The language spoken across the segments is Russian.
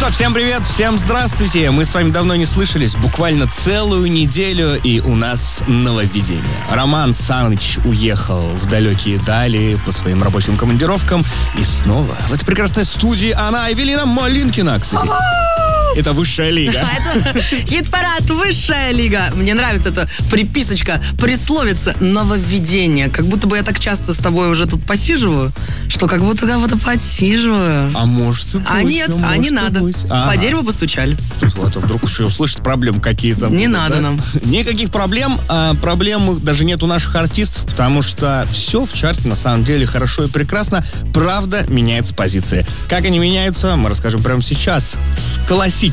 что, всем привет, всем здравствуйте. Мы с вами давно не слышались, буквально целую неделю, и у нас нововведение. Роман Саныч уехал в далекие дали по своим рабочим командировкам. И снова в этой прекрасной студии она, Эвелина Малинкина, кстати. Это высшая лига. Это хит-парад «Высшая лига». Мне нравится эта приписочка, присловица «нововведение». Как будто бы я так часто с тобой уже тут посиживаю, что как будто кого-то подсиживаю. А может и быть. А нет, а не надо. По дереву постучали. Вот, а вдруг еще услышат проблемы какие-то. Не надо нам. Никаких проблем. Проблем даже нет у наших артистов, потому что все в чарте на самом деле хорошо и прекрасно. Правда, меняется позиция. Как они меняются, мы расскажем прямо сейчас. С классического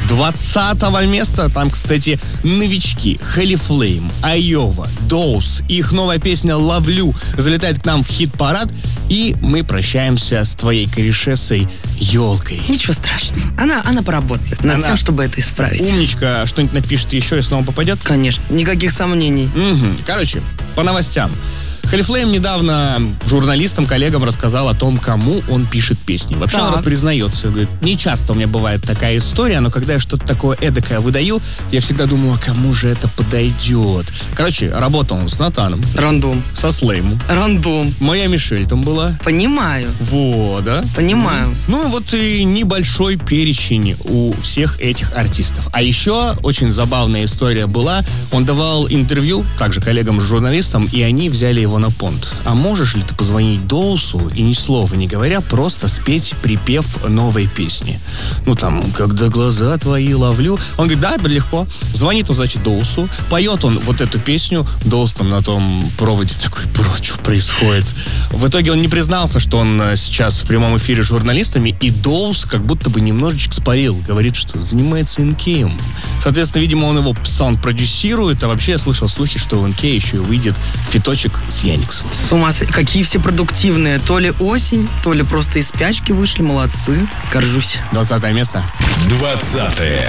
20-го места, там, кстати, новички Holy Flame, Айова, Доус, их новая песня «Ловлю» залетает к нам в хит-парад, и мы прощаемся с твоей корешесой Елкой. Ничего страшного. Она поработает над тем, чтобы это исправить. Умничка, что-нибудь напишет еще и снова попадет? Конечно, никаких сомнений. Короче, по новостям. Holy Flame недавно журналистам, коллегам рассказал о том, кому он пишет песни. Вообще народ признается, говорит, не часто у меня бывает такая история, но когда я что-то такое эдакое выдаю, я всегда думаю, а кому же это подойдет. Короче, работал он с Натаном. Рандом. Со Слеймом. Рандом. Моя Мишель там была. Понимаю. Вот, да? Понимаю. Ну, вот и небольшой перечень у всех этих артистов. А еще очень забавная история была. Он давал интервью, также коллегам-журналистам, и они взяли его на понт. А можешь ли ты позвонить Доусу и ни слова не говоря, просто спеть припев новой песни? Ну, там, когда глаза твои ловлю. Он говорит, да, легко. Звонит он, значит, Доусу, поет он вот эту песню. Доус там на том проводе такой, что происходит? В итоге он не признался, что он сейчас в прямом эфире с журналистами, и Доус как будто бы немножечко спалил. Говорит, что занимается НК-ем. Соответственно, видимо, он его саунд-продюсирует, а вообще я слышал слухи, что в НК еще и выйдет фиточек с Яниксом. С ума сойти. Какие все продуктивные. То ли осень, то ли просто из спячки вышли. Молодцы. Горжусь. 20 место. 20-е.